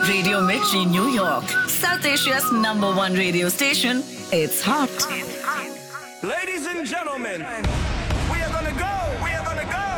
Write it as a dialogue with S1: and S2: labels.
S1: Radio Mirchi, New York, South Asia's #1 radio station. It's hot.
S2: Ladies and gentlemen, we are gonna go.